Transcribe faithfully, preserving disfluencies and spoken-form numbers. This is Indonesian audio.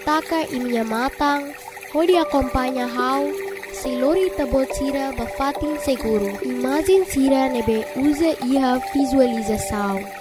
taka imia matang, hodi acompanha hau, se lori tabot sira bafatin seguro. Imagem sira nebe usa iha visualização.